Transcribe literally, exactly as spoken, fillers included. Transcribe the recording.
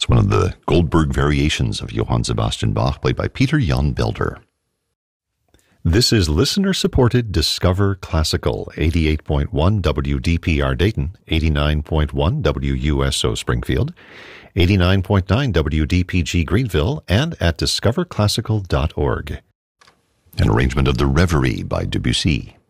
It's one of the Goldberg variations of Johann Sebastian Bach, played by Peter Jan Belder. This is listener-supported Discover Classical, eighty-eight point one W D P R Dayton, eighty-nine point one W U S O Springfield, eighty-nine point nine W D P G Greenville, and at discover classical dot org. An arrangement of the Reverie by Debussy.